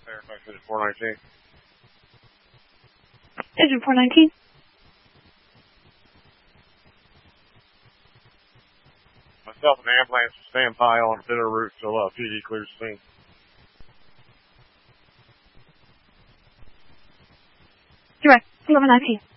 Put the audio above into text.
Fairfax Engine 419. Engine 419. Myself and the ambulance stand by on a bit of route till PD clears the scene. Direct 1119.